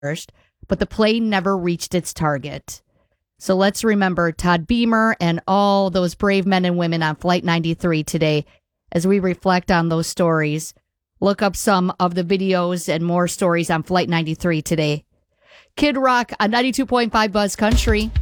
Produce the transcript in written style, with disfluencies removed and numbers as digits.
but the plane never reached its target. So let's remember Todd Beamer and all those brave men and women on Flight 93 today as we reflect on those stories. Look up some of the videos and more stories on Flight 93 today. Kid Rock on 92.5 Buzz Country.